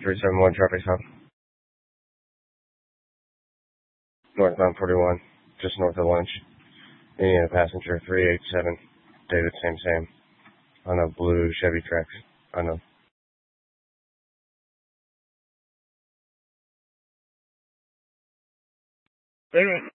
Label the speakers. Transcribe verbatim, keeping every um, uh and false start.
Speaker 1: three seven one traffic stop. Northbound forty-one, just north of lunch. Indiana passenger three eight seven, David same same, on a blue Chevy Trax. I know.
Speaker 2: Wait a minute.